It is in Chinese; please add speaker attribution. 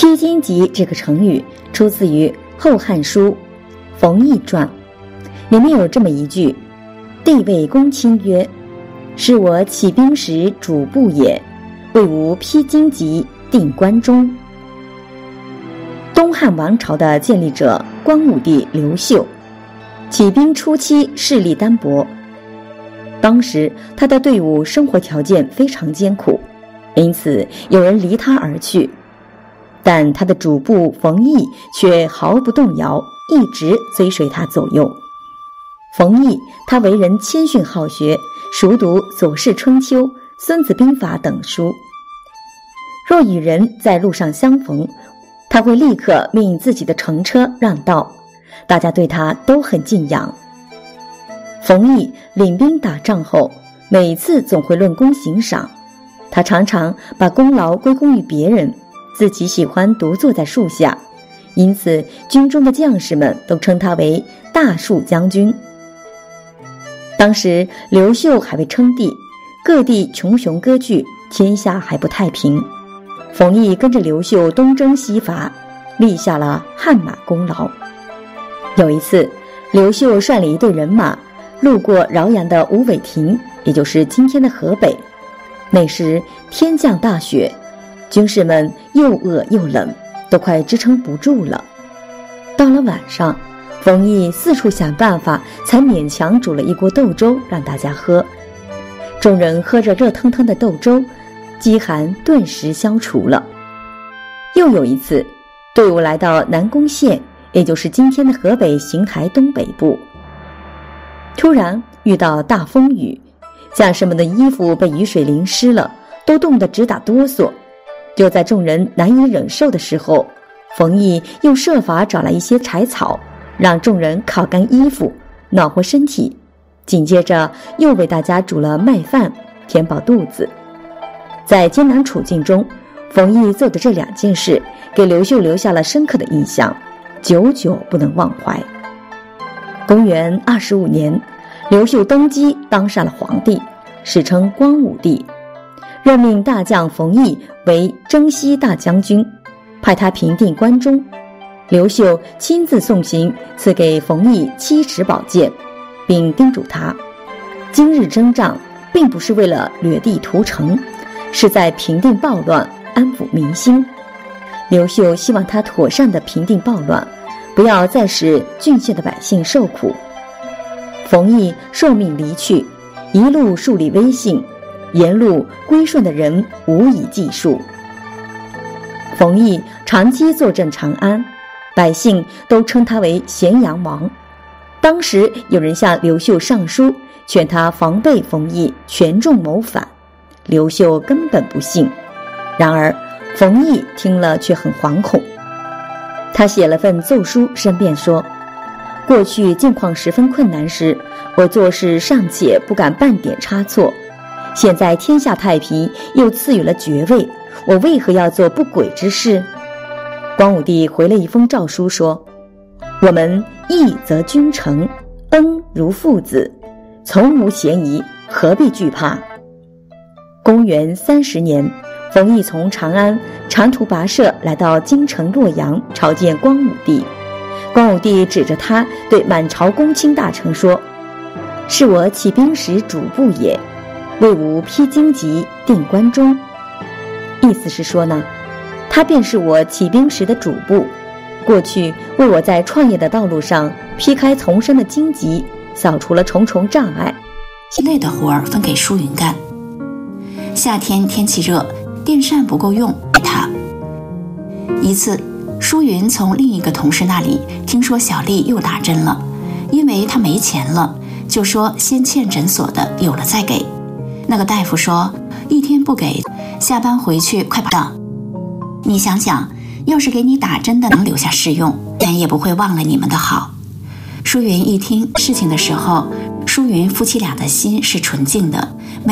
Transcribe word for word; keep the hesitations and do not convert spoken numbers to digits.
Speaker 1: 披荆棘这个成语出自于《后汉书·冯异传》，里面有这么一句：帝谓公卿曰，是我起兵时主簿也，为吾披荆棘，定关中。东汉王朝的建立者光武帝刘秀，起兵初期势力单薄，当时他的队伍生活条件非常艰苦，因此有人离他而去。但他的主簿冯异却毫不动摇，一直追随他左右。冯异他为人谦逊好学，熟读《左氏春秋》《孙子兵法》等书。若与人在路上相逢，他会立刻命自己的乘车让道，大家对他都很敬仰。冯异领兵打仗后，每次总会论功行赏，他常常把功劳归功于别人，自己喜欢独坐在树下，因此军中的将士们都称他为大树将军。当时刘秀还未称帝，各地穷雄割据，天下还不太平。冯异跟着刘秀东征西伐，立下了汗马功劳。有一次，刘秀率领一队人马路过饶阳的无尾亭，也就是今天的河北。那时天降大雪，军士们又饿又冷，都快支撑不住了。到了晚上，冯异四处想办法，才勉强煮了一锅豆粥让大家喝。众人喝着热腾腾的豆粥，饥寒顿时消除了。又有一次，队伍来到南宫县，也就是今天的河北邢台东北部，突然遇到大风雨，将士们的衣服被雨水淋湿了，都冻得直打哆嗦。就在众人难以忍受的时候，冯异又设法找来一些柴草，让众人烤干衣服，暖和身体，紧接着又为大家煮了麦饭，填饱肚子。在艰难处境中，冯异做的这两件事给刘秀留下了深刻的印象，久久不能忘怀。公元二十五年，刘秀登基当上了皇帝，史称光武帝，任命大将冯异为征西大将军，派他平定关中。刘秀亲自送行，赐给冯异七尺宝剑，并叮嘱他，今日征战并不是为了掠地屠城，是在平定暴乱，安抚民心。刘秀希望他妥善地平定暴乱，不要再使郡县的百姓受苦。冯异受命离去，一路树立威信，沿路归顺的人无以计数。冯异长期坐镇长安，百姓都称他为咸阳王。当时有人向刘秀上书，劝他防备冯异权重谋反，刘秀根本不信。然而冯异听了却很惶恐，他写了份奏书申辩说，过去境况十分困难时，我做事尚且不敢半点差错，现在天下太平，又赐予了爵位，我为何要做不轨之事？光武帝回了一封诏书说，我们义则君臣，恩如父子，从无嫌疑，何必惧怕？公元三十年，冯异从长安长途跋涉来到京城洛阳，朝见光武帝。光武帝指着他对满朝公卿大臣说，是我起兵时主簿也，为吾披荆棘，定关中。意思是说呢，他便是我起兵时的主簿，过去为我在创业的道路上劈开丛生的荆棘，扫除了重重障碍。
Speaker 2: 心累的活儿分给舒云干。夏天天气热，电扇不够用，他一次，舒云从另一个同事那里听说小丽又打针了，因为她没钱了，就说先欠诊所的，有了再给。那个大夫说，一天不给，下班回去快把你想想，要是给你打针的能留下试用，人也不会忘了你们的好。舒云一听事情的时候，舒云夫妻俩的心是纯净的，